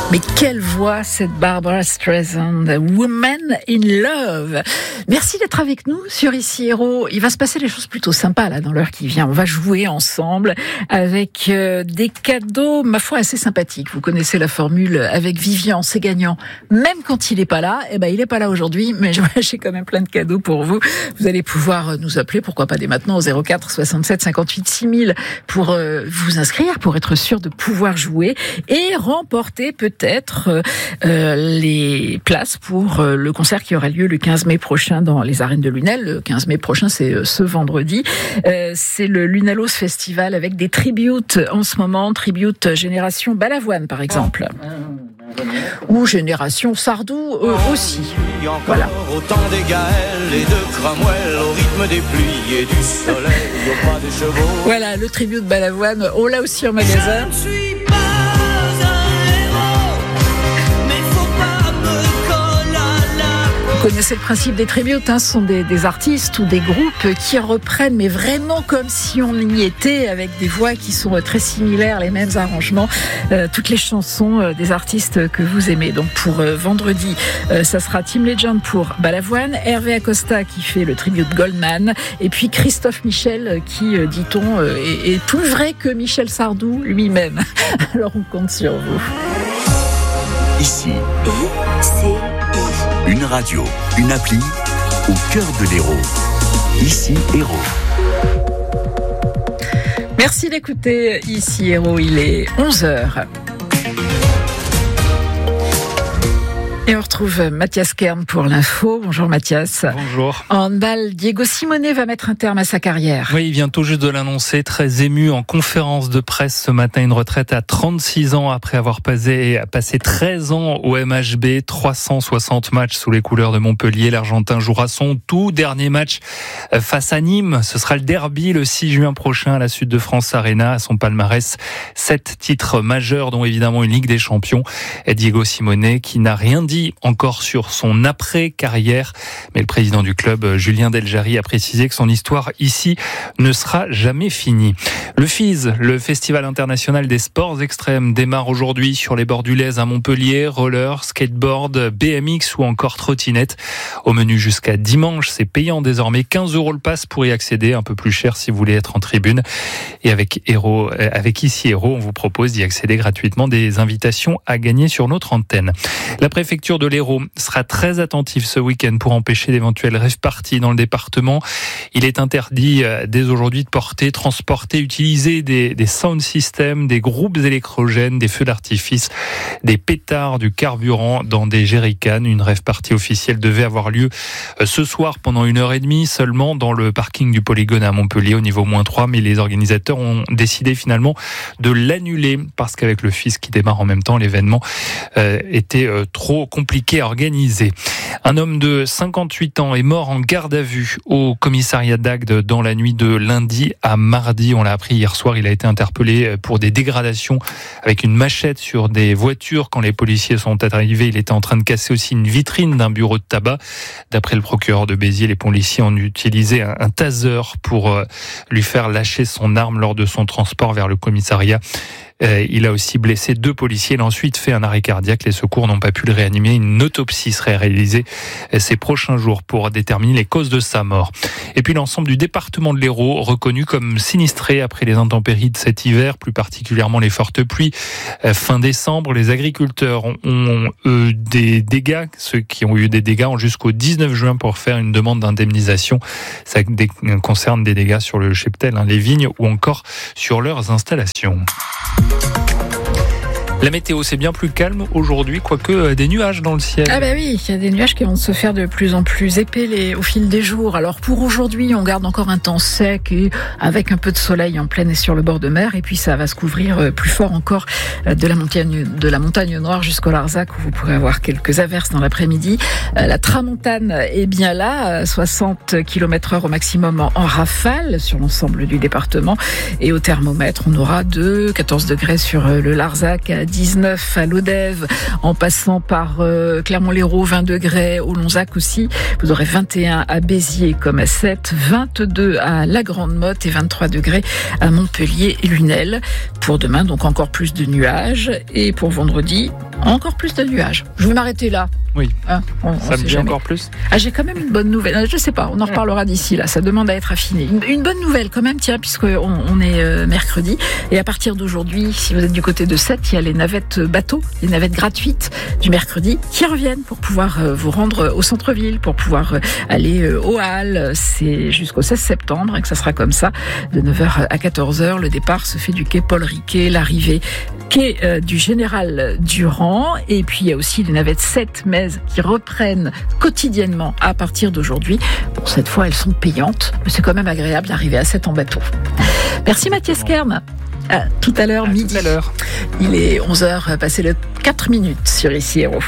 Mais quelle voix, cette Barbra Streisand, Woman in Love. Merci d'être avec nous sur Ici Héros. Il va se passer des choses plutôt sympas là dans l'heure qui vient. On va jouer ensemble avec des cadeaux, ma foi, assez sympathiques. Vous connaissez la formule avec Vivian, c'est gagnant. Même quand il n'est pas là, il n'est pas là aujourd'hui, mais j'ai quand même plein de cadeaux pour vous. Vous allez pouvoir nous appeler, pourquoi pas dès maintenant, au 04 67 58 6000 pour vous inscrire, pour être sûr de pouvoir jouer et remporter peut-être les places pour le concert qui aura lieu le 15 mai prochain dans les arènes de Lunel. Le 15 mai prochain, c'est ce vendredi. C'est le Lunalos Festival avec des tributes en ce moment. Tribute Génération Balavoine, par exemple. Ou Génération Sardou aussi. Voilà. Autant des Gaëls et de Cromwell au rythme des pluies et du soleil au pas des chevaux. Voilà, le tribute Balavoine, on l'a aussi en magasin. Vous connaissez le principe des tributes, ce sont des artistes ou des groupes qui reprennent, mais vraiment comme si on y était, avec des voix qui sont très similaires, les mêmes arrangements, toutes les chansons des artistes que vous aimez. Donc pour vendredi, ça sera Team Legend pour Balavoine, Hervé Acosta qui fait le tribute Goldman, et puis Christophe Michel qui, dit-on, est plus vrai que Michel Sardou lui-même. Alors on compte sur vous. Ici, une radio, une appli, au cœur de l'Hérault. Ici, Hérault. Merci d'écouter Ici Hérault, il est 11h. Et on retrouve Mathias Kern pour l'info. Bonjour Mathias. Bonjour. En handball, Diego Simonet va mettre un terme à sa carrière. Oui, il vient tout juste de l'annoncer, très ému en conférence de presse ce matin. Une retraite à 36 ans après avoir passé 13 ans au MHB, 360 matchs sous les couleurs de Montpellier. L'Argentin jouera son tout dernier match face à Nîmes. Ce sera le derby le 6 juin prochain à la Sud de France Arena. À son palmarès, 7 titres majeurs, dont évidemment une Ligue des Champions. Et Diego Simonet qui n'a rien dit encore sur son après-carrière, mais le président du club, Julien Deljarry, a précisé que son histoire ici ne sera jamais finie. Le FIS, le Festival international des sports extrêmes, démarre aujourd'hui sur les bords du Lez à Montpellier. Roller, skateboard, BMX ou encore trottinette. Au menu jusqu'à dimanche, c'est payant désormais, 15 € le pass pour y accéder, un peu plus cher si vous voulez être en tribune. Et avec Ici Hérault, on vous propose d'y accéder gratuitement, des invitations à gagner sur notre antenne. La préfecture de l'Hérault sera très attentive ce week-end pour empêcher d'éventuelles rave-parties dans le département. Il est interdit dès aujourd'hui de porter, transporter, utiliser des sound systems, des groupes électrogènes, des feux d'artifice, des pétards, du carburant dans des jerrycans. Une rave-party officielle devait avoir lieu ce soir pendant 1h30 seulement dans le parking du Polygone à Montpellier au niveau -3, mais les organisateurs ont décidé finalement de l'annuler parce qu'avec le FIS qui démarre en même temps, l'événement était trop compliqué à organiser. Un homme de 58 ans est mort en garde à vue au commissariat d'Agde dans la nuit de lundi à mardi. On l'a appris hier soir. Il a été interpellé pour des dégradations avec une machette sur des voitures. Quand les policiers sont arrivés, il était en train de casser aussi une vitrine d'un bureau de tabac. D'après le procureur de Béziers, les policiers ont utilisé un taser pour lui faire lâcher son arme lors de son transport vers le commissariat. Il a aussi blessé 2 policiers. Il a ensuite fait un arrêt cardiaque. Les secours n'ont pas pu le réanimer. Une autopsie serait réalisée ces prochains jours pour déterminer les causes de sa mort. Et puis l'ensemble du département de l'Hérault reconnu comme sinistré après les intempéries de cet hiver, plus particulièrement les fortes pluies. Fin décembre, les agriculteurs ont eu des dégâts. Ceux qui ont eu des dégâts ont jusqu'au 19 juin pour faire une demande d'indemnisation. Ça concerne des dégâts sur le cheptel, les vignes ou encore sur leurs installations. La météo, c'est bien plus calme aujourd'hui, quoique des nuages dans le ciel. Ah bah oui, il y a des nuages qui vont se faire de plus en plus épais au fil des jours. Alors pour aujourd'hui, on garde encore un temps sec et avec un peu de soleil en pleine et sur le bord de mer. Et puis ça va se couvrir plus fort encore de la montagne noire jusqu'au Larzac où vous pourrez avoir quelques averses dans l'après-midi. La tramontane est bien là, 60 km/h au maximum en rafale sur l'ensemble du département. Et au thermomètre, on aura 14 degrés sur le Larzac, 19 à Lodève, en passant par Clermont-Lérault, 20 degrés, au Lonzac aussi. Vous aurez 21 à Béziers comme à 7, 22 à la Grande-Motte et 23 degrés à Montpellier et Lunel. Pour demain, donc encore plus de nuages. Et pour vendredi, Encore plus de nuages. Je vais m'arrêter là. Oui. Ça me dit encore plus. J'ai quand même une bonne nouvelle. Je sais pas, on en reparlera d'ici là. Ça demande à être affiné. Une bonne nouvelle quand même, tiens, puisqu'on est mercredi. Et à partir d'aujourd'hui, si vous êtes du côté de Sète, il y a les navettes bateaux, les navettes gratuites du mercredi qui reviennent pour pouvoir vous rendre au centre-ville, pour pouvoir aller aux Halles. C'est jusqu'au 16 septembre que ça sera comme ça, de 9h à 14h. Le départ se fait du quai Paul Riquet, l'arrivée quai du Général Durand. Et puis il y a aussi les navettes Sète-Metz qui reprennent quotidiennement à partir d'aujourd'hui. Bon, cette fois, elles sont payantes, mais c'est quand même agréable d'arriver à Sète en bateau. Merci Mathias Kern. À tout à l'heure, midi. Tout à l'heure. Il est 11h, passé le 4 minutes sur Ici Héros.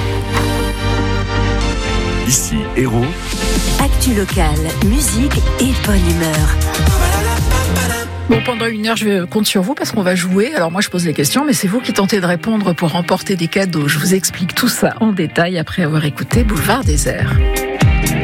Ici Héros. Actu locale, musique et bonne humeur. Bon, pendant une heure, je compte sur vous parce qu'on va jouer. Alors moi, je pose les questions, mais c'est vous qui tentez de répondre pour remporter des cadeaux. Je vous explique tout ça en détail après avoir écouté Boulevard Désert.